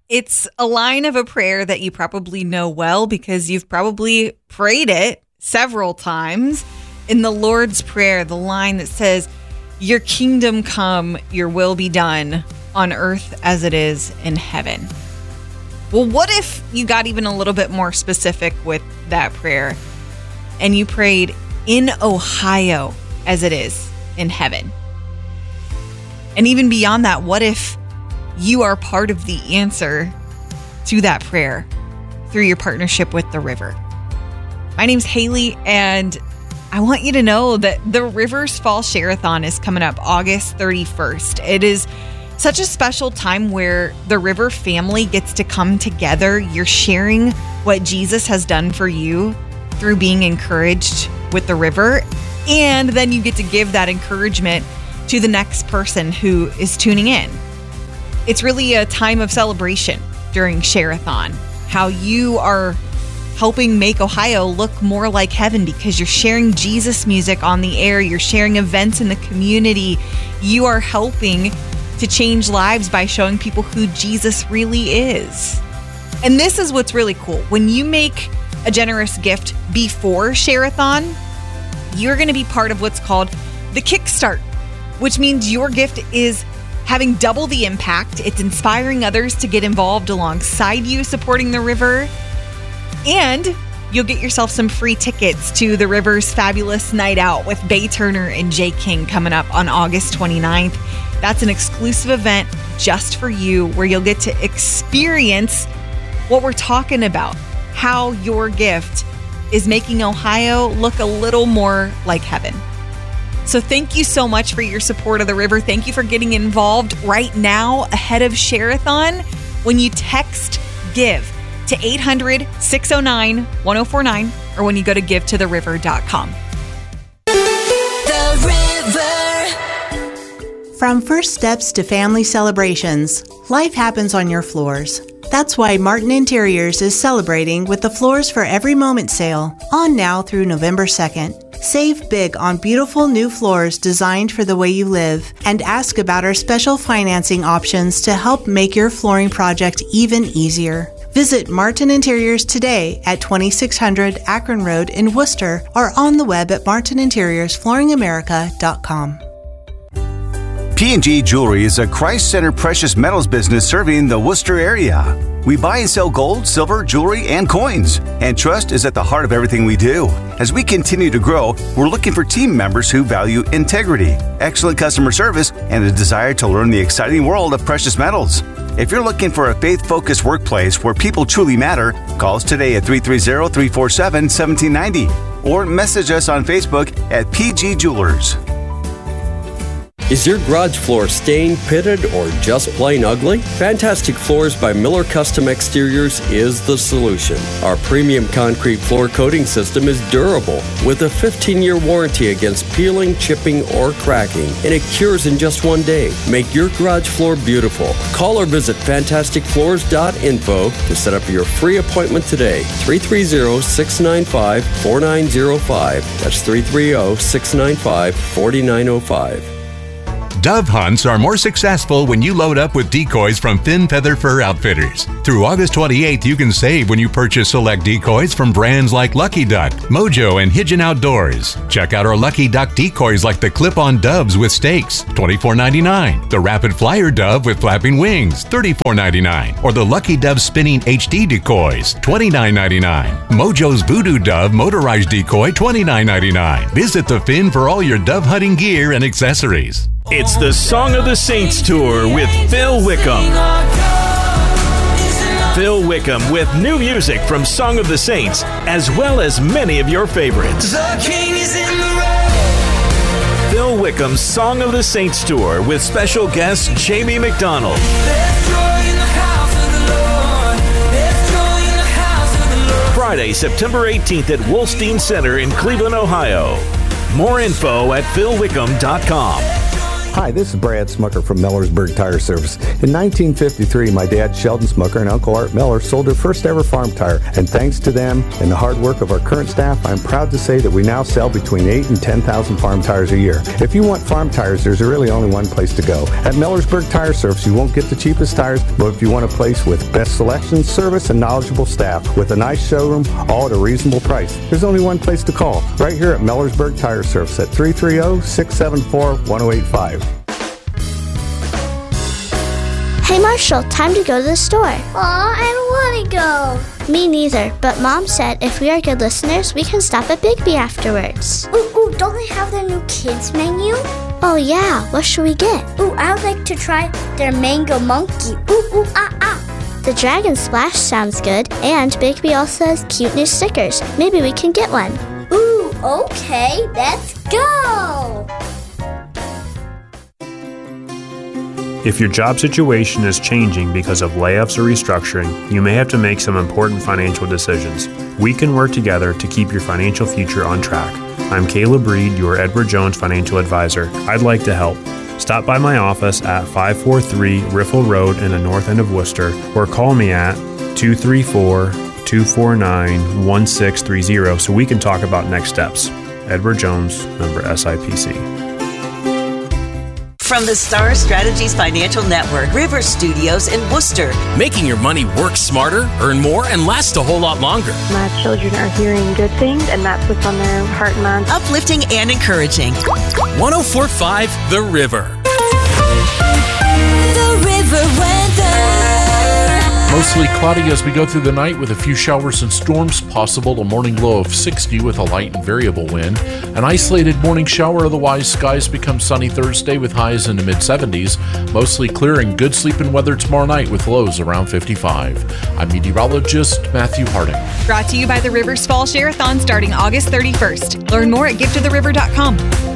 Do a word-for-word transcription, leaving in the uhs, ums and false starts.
It's a line of a prayer that you probably know well because you've probably prayed it several times. In the Lord's Prayer, the line that says, "Your kingdom come, your will be done on earth as it is in heaven." Well, what if you got even a little bit more specific with that prayer and you prayed, "In Ohio as it is in heaven"? And even beyond that, what if you are part of the answer to that prayer through your partnership with the River? My name's Haley, and I want you to know that the Rivers Fall Share-a-thon is coming up August thirty-first. It is such a special time where the River family gets to come together. You're sharing what Jesus has done for you through being encouraged with the River, and then you get to give that encouragement to the next person who is tuning in. It's really a time of celebration during Share-a-thon, how you are helping make Ohio look more like heaven because you're sharing Jesus music on the air. You're sharing events in the community. You are helping to change lives by showing people who Jesus really is. And this is what's really cool. When you make a generous gift before Share-a-thon, you're going to be part of what's called the Kickstart, which means your gift is having double the impact. It's inspiring others to get involved alongside you, supporting the River. And you'll get yourself some free tickets to the River's fabulous night out with Bay Turner and Jay King coming up on August twenty-ninth. That's an exclusive event just for you where you'll get to experience what we're talking about, how your gift is making Ohio look a little more like heaven. So thank you so much for your support of the River. Thank you for getting involved right now ahead of Share-a-thon when you text GIVE to eight hundred, six oh nine, one oh four nine or when you go to give to the river dot com. The River. From first steps to family celebrations, life happens on your floors. That's why Martin Interiors is celebrating with the Floors for Every Moment sale on now through November second. Save big on beautiful new floors designed for the way you live, and ask about our special financing options to help make your flooring project even easier. Visit Martin Interiors today at twenty-six hundred Akron Road in Worcester or on the web at martin interiors flooring america dot com. P and G Jewelry is a Christ-centered precious metals business serving the Worcester area. We buy and sell gold, silver, jewelry, and coins. And trust is at the heart of everything we do. As we continue to grow, we're looking for team members who value integrity, excellent customer service, and a desire to learn the exciting world of precious metals. If you're looking for a faith-focused workplace where people truly matter, call us today at three three zero, three four seven, one seven nine zero or message us on Facebook at P G Jewelers. Is your garage floor stained, pitted, or just plain ugly? Fantastic Floors by Miller Custom Exteriors is the solution. Our premium concrete floor coating system is durable with a fifteen-year warranty against peeling, chipping, or cracking, and it cures in just one day. Make your garage floor beautiful. Call or visit fantastic floors dot info to set up your free appointment today. three three zero, six nine five, four nine zero five. That's three three zero, six nine five, four nine zero five. Dove hunts are more successful when you load up with decoys from Thin Feather Fur Outfitters. Through August twenty-eighth, you can save when you purchase select decoys from brands like Lucky Duck, Mojo, and Hidden Outdoors. Check out our Lucky Duck decoys like the clip-on doves with stakes, twenty-four ninety-nine, the Rapid Flyer dove with flapping wings, thirty-four ninety-nine, or the Lucky Dove spinning H D decoys, twenty-nine ninety-nine. Mojo's Voodoo Dove motorized decoy, twenty-nine ninety-nine. Visit the Finn for all your dove hunting gear and accessories. It's the Song of the Saints Tour with Phil Wickham. Phil Wickham with new music from Song of the Saints, as well as many of your favorites. The King is in the road. Phil Wickham's Song of the Saints Tour with special guest Jamie McDonald. There's joy in the house of the Lord. There's joy in the house of the Lord. Friday, September eighteenth at Wolstein Center in Cleveland, Ohio. More info at phil wickham dot com. Hi, this is Brad Smucker from Millersburg Tire Service. In nineteen fifty-three, my dad, Sheldon Smucker, and Uncle Art Miller sold their first ever farm tire. And thanks to them and the hard work of our current staff, I'm proud to say that we now sell between eight and ten thousand farm tires a year. If you want farm tires, there's really only one place to go. At Millersburg Tire Service, you won't get the cheapest tires, but if you want a place with best selection, service, and knowledgeable staff with a nice showroom, all at a reasonable price, there's only one place to call. Right here at Millersburg Tire Service at three three zero, six seven four, one zero eight five. Hey Marshall, time to go to the store. Aw, I don't want to go. Me neither, but Mom said if we are good listeners, we can stop at Bigby afterwards. Ooh, ooh, don't they have their new kids menu? Oh yeah, what should we get? Ooh, I would like to try their mango monkey. Ooh, ooh, ah, ah. The Dragon Splash sounds good, and Bigby also has cute new stickers. Maybe we can get one. Ooh, okay, let's go. If your job situation is changing because of layoffs or restructuring, you may have to make some important financial decisions. We can work together to keep your financial future on track. I'm Caleb Reed, your Edward Jones financial advisor. I'd like to help. Stop by my office at five forty-three Riffle Road in the north end of Worcester, or call me at two three four, two four nine, one six three zero so we can talk about next steps. Edward Jones, member S I P C. From the Star Strategies Financial Network, River Studios in Worcester. Making your money work smarter, earn more, and last a whole lot longer. My children are hearing good things, and that's what's on their heart and mind. Uplifting and encouraging. one oh four point five The River. The River Weather. Mostly cloudy as we go through the night with a few showers and storms possible, a morning low of sixty with a light and variable wind. An isolated morning shower, otherwise skies become sunny Thursday with highs in the mid seventies. Mostly clear and good sleeping weather tomorrow night with lows around fifty-five. I'm meteorologist Matthew Harding. Brought to you by the Rivers Fall Share-a-thon starting August thirty-first. Learn more at gift of the river dot com.